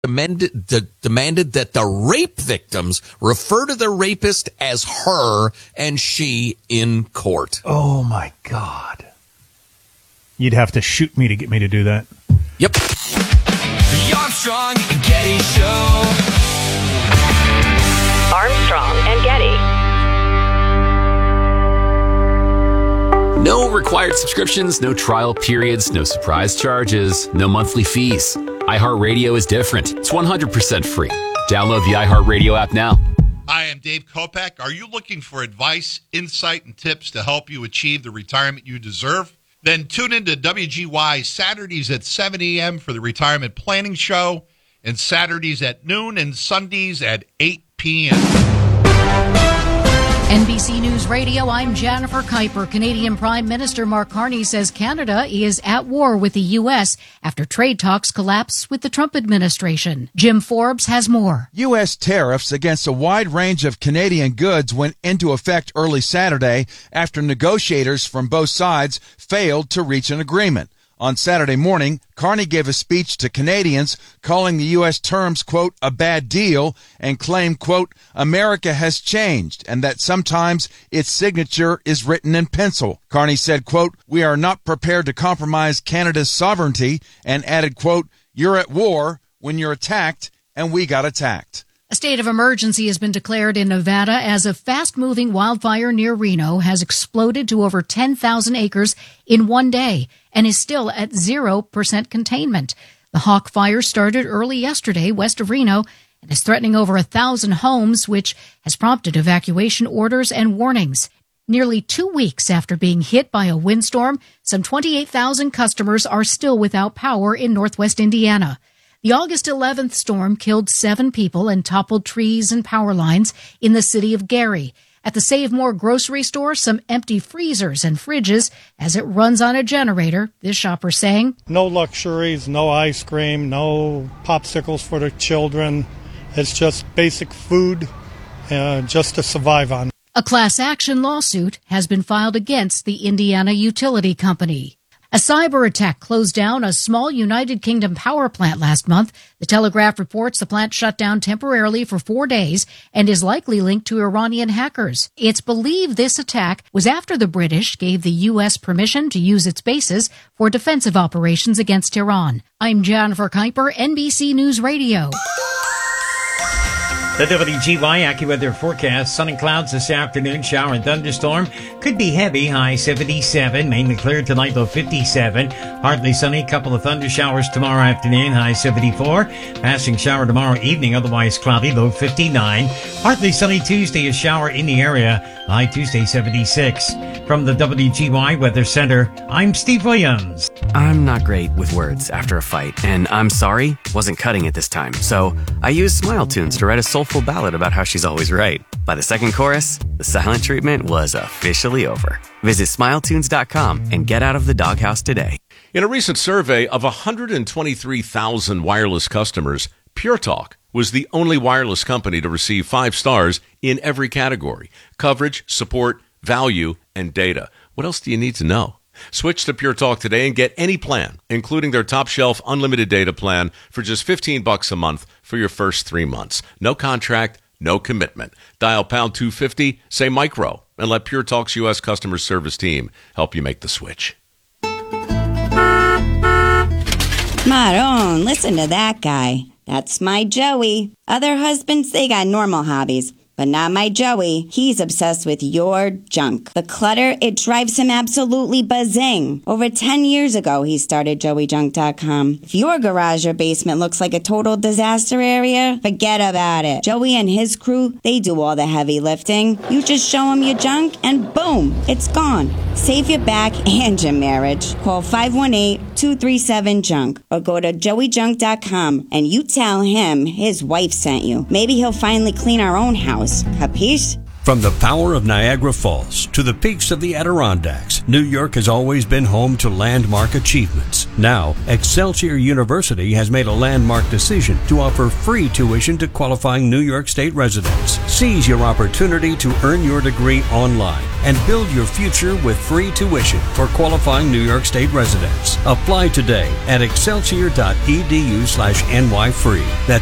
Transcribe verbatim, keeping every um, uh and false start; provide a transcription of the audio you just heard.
demanded, de- demanded that the rape victims refer to the rapist as her and she in court. Oh, my God. You'd have to shoot me to get me to do that. Yep. The Armstrong and Getty Show. Armstrong and Getty. No required subscriptions, no trial periods, no surprise charges, no monthly fees. iHeartRadio is different. It's one hundred percent free. Download the iHeartRadio app now. Hi, I'm Dave Kopak. Are you looking for advice, insight, and tips to help you achieve the retirement you deserve? Then tune into W G Y Saturdays at seven a.m. for the Retirement Planning Show, and Saturdays at noon and Sundays at eight p.m. N B C News Radio, I'm Jennifer Kuiper. Canadian Prime Minister Mark Carney says Canada is at war with the U S after trade talks collapse with the Trump administration. Jim Forbes has more. U S tariffs against a wide range of Canadian goods went into effect early Saturday after negotiators from both sides failed to reach an agreement. On Saturday morning, Carney gave a speech to Canadians calling the U S terms, quote, a bad deal, and claimed, quote, America has changed and that sometimes its signature is written in pencil. Carney said, quote, we are not prepared to compromise Canada's sovereignty, and added, quote, you're at war when you're attacked, and we got attacked. A state of emergency has been declared in Nevada as a fast-moving wildfire near Reno has exploded to over ten thousand acres in one day and is still at zero percent containment. The Hawk Fire started early yesterday west of Reno and is threatening over one thousand homes, which has prompted evacuation orders and warnings. Nearly two weeks after being hit by a windstorm, some twenty-eight thousand customers are still without power in northwest Indiana. The August eleventh storm killed seven people and toppled trees and power lines in the city of Gary. At the Save More grocery store, some empty freezers and fridges as it runs on a generator, this shopper saying. No luxuries, no ice cream, no popsicles for the children. It's just basic food uh, just to survive on. A class action lawsuit has been filed against the Indiana Utility Company. A cyber attack closed down a small United Kingdom power plant last month. The Telegraph reports the plant shut down temporarily for four days and is likely linked to Iranian hackers. It's believed this attack was after the British gave the U S permission to use its bases for defensive operations against Iran. I'm Jennifer Kuiper, N B C News Radio. The W G Y AccuWeather forecast. Sun and clouds this afternoon. Shower and thunderstorm. Could be heavy. High seventy-seven. Mainly clear tonight, low fifty-seven. Partly sunny. Couple of thunder showers tomorrow afternoon. High seventy-four. Passing shower tomorrow evening. Otherwise cloudy. Low fifty-nine. Partly sunny Tuesday. A shower in the area. High Tuesday seventy-six. From the W G Y Weather Center, I'm Steve Williams. I'm not great with words after a fight, and I'm sorry wasn't cutting it this time. So I used Smile Tunes to write a soulful ballad about how she's always right. By the second chorus, the silent treatment was officially over. Visit smile tunes dot com and get out of the doghouse today. In a recent survey of one hundred twenty-three thousand wireless customers, Pure Talk was the only wireless company to receive five stars in every category: coverage, support, value, and data. What else do you need to know? Switch to Pure Talk today and get any plan, including their top shelf unlimited data plan, for just fifteen bucks a month for your first three months. No contract, no commitment. Dial pound two fifty, say micro, and let Pure Talk's U S customer service team help you make the switch. Maron, listen to that guy. That's my Joey. Other husbands, they got normal hobbies. But not my Joey. He's obsessed with your junk. The clutter, it drives him absolutely buzzing. Over ten years ago, he started joey junk dot com. If your garage or basement looks like a total disaster area, forget about it. Joey and his crew, they do all the heavy lifting. You just show him your junk and boom, it's gone. Save your back and your marriage. Call five one eight, two three seven, junk or go to joey junk dot com and you tell him his wife sent you. Maybe he'll finally clean our own house. Capiche? From the power of Niagara Falls to the peaks of the Adirondacks, New York has always been home to landmark achievements. Now, Excelsior University has made a landmark decision to offer free tuition to qualifying New York State residents. Seize your opportunity to earn your degree online and build your future with free tuition for qualifying New York State residents. Apply today at excelsior dot e d u slash n y free. That's